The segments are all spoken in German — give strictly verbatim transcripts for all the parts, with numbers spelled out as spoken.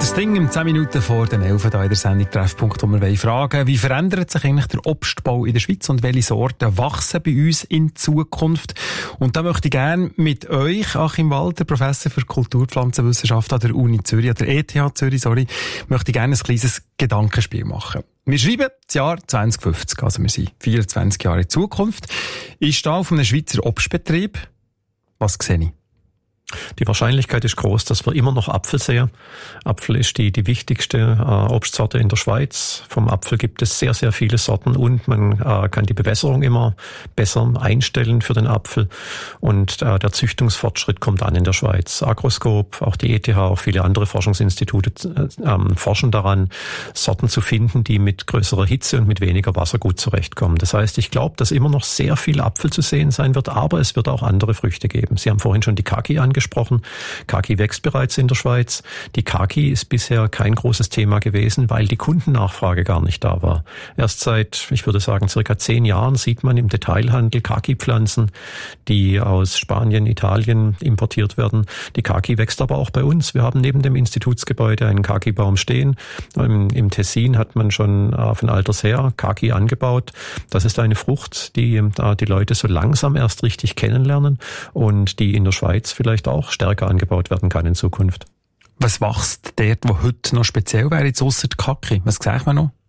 Das Ding um zehn Minuten vor den elf hier in der Sendung Treffpunkt, wo wir fragen, wie verändert sich eigentlich der Obstbau in der Schweiz und welche Sorten wachsen bei uns in Zukunft? Und da möchte ich gerne mit euch, Achim Walter, Professor für Kulturpflanzenwissenschaft an der Uni Zürich, an der E T H Zürich, sorry, möchte ich gerne ein kleines Gedankenspiel machen. Wir schreiben das Jahr zwanzig fünfzig, also wir sind vierundzwanzig Jahre in Zukunft. Ich stehe auf einem Schweizer Obstbetrieb. Was sehe ich? Die Wahrscheinlichkeit ist groß, dass wir immer noch Apfel sehen. Apfel ist die, die wichtigste äh, Obstsorte in der Schweiz. Vom Apfel gibt es sehr, sehr viele Sorten und man äh, kann die Bewässerung immer besser einstellen für den Apfel. Und äh, der Züchtungsfortschritt kommt an in der Schweiz. Agroskop, auch die E T H, auch viele andere Forschungsinstitute äh, forschen daran, Sorten zu finden, die mit größerer Hitze und mit weniger Wasser gut zurechtkommen. Das heißt, ich glaube, dass immer noch sehr viel Apfel zu sehen sein wird, aber es wird auch andere Früchte geben. Sie haben vorhin schon die Kaki angesprochen. gesprochen. Kaki wächst bereits in der Schweiz. Die Kaki ist bisher kein großes Thema gewesen, weil die Kundennachfrage gar nicht da war. Erst seit, ich würde sagen, circa zehn Jahren sieht man im Detailhandel Kaki-Pflanzen, die aus Spanien, Italien importiert werden. Die Kaki wächst aber auch bei uns. Wir haben neben dem Institutsgebäude einen Kaki-Baum stehen. Im, im Tessin hat man schon äh, von alters her Kaki angebaut. Das ist eine Frucht, die äh, die Leute so langsam erst richtig kennenlernen und die in der Schweiz vielleicht auch stärker angebaut werden kann in Zukunft. Was wächst dort, wo heute noch speziell wäre, jetzt ausser der Kaki? Was sagt man noch?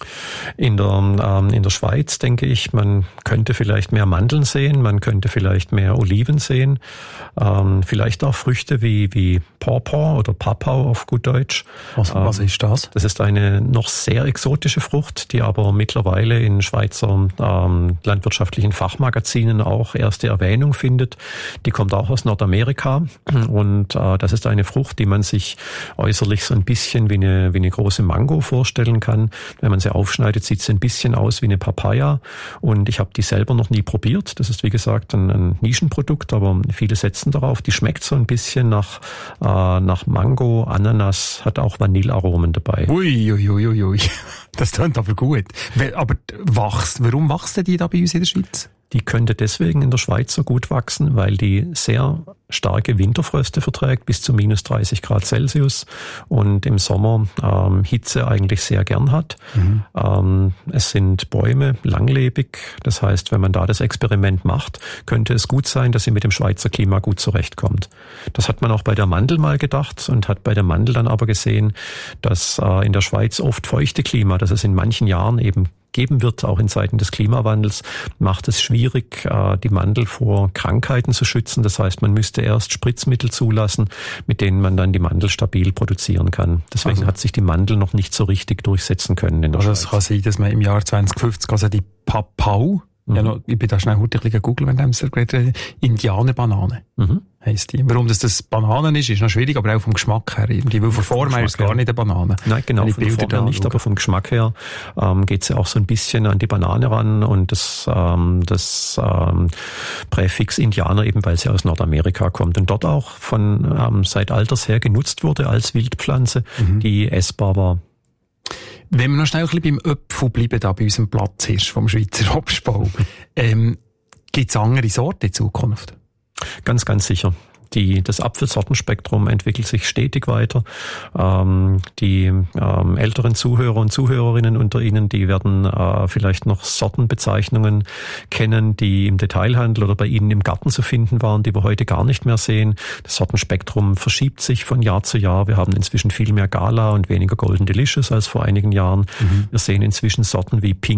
In der, ähm, in der Schweiz denke ich, man könnte vielleicht mehr Mandeln sehen, man könnte vielleicht mehr Oliven sehen, ähm, vielleicht auch Früchte wie, wie Pawpaw oder Papau auf gut Deutsch. Was, ähm, was ist das? Das ist eine noch sehr exotische Frucht, die aber mittlerweile in Schweizer ähm, landwirtschaftlichen Fachmagazinen auch erste Erwähnung findet. Die kommt auch aus Nordamerika und äh, das ist eine Frucht, die man sich äußerlich so ein bisschen wie eine, wie eine große Mango vorstellen kann. Wenn man sie aufschneidet, sieht sie ein bisschen aus wie eine Papaya und ich habe die selber noch nie probiert. Das ist wie gesagt ein, ein Nischenprodukt, aber viele setzen darauf. Die schmeckt so ein bisschen nach äh, nach Mango, Ananas, hat auch Vanillearomen dabei. Ui, ui, ui, ui, ui. Das klingt aber gut. Aber wachst, warum wachsen die da bei uns in der Schweiz? Die könnte deswegen in der Schweiz so gut wachsen, weil die sehr starke Winterfröste verträgt, bis zu minus dreißig Grad Celsius und im Sommer ähm, Hitze eigentlich sehr gern hat. Mhm. Ähm, es sind Bäume, langlebig. Das heißt, wenn man da das Experiment macht, könnte es gut sein, dass sie mit dem Schweizer Klima gut zurechtkommt. Das hat man auch bei der Mandel mal gedacht und hat bei der Mandel dann aber gesehen, dass äh, in der Schweiz oft feuchte Klima, dass es in manchen Jahren eben geben wird, auch in Zeiten des Klimawandels, macht es schwierig, die Mandel vor Krankheiten zu schützen. Das heißt, man müsste erst Spritzmittel zulassen, mit denen man dann die Mandel stabil produzieren kann. Deswegen also, hat sich die Mandel noch nicht so richtig durchsetzen können in der also Schweiz. Es kann sein, dass man im Jahr zwanzig fünfzig also die Papau, mhm. ja, noch, ich bin da schnell heute ein bisschen googeln, wenn es geredet Indianerbanane. Mhm. Heisst die. Warum das, das Bananen ist, ist noch schwierig, aber auch vom Geschmack her irgendwie, weil von Form her ist es gar nicht eine Banane. Nein, genau, von der Form her nicht, aber vom Geschmack her ähm, geht es ja auch so ein bisschen an die Banane ran und das, ähm, das ähm, Präfix Indianer eben, weil sie aus Nordamerika kommt und dort auch von ähm, seit alters her genutzt wurde als Wildpflanze, mhm. die essbar war. Wenn wir noch schnell ein bisschen beim Öpfel bleiben, da bei unserem Platzhirsch vom Schweizer Obstbau, ähm, gibt es andere Sorten in Zukunft? Ganz, ganz sicher. Die, das Apfelsortenspektrum entwickelt sich stetig weiter. Ähm, die ähm, älteren Zuhörer und Zuhörerinnen unter Ihnen, die werden äh, vielleicht noch Sortenbezeichnungen kennen, die im Detailhandel oder bei Ihnen im Garten zu finden waren, die wir heute gar nicht mehr sehen. Das Sortenspektrum verschiebt sich von Jahr zu Jahr. Wir haben inzwischen viel mehr Gala und weniger Golden Delicious als vor einigen Jahren. Mhm. Wir sehen inzwischen Sorten wie Pink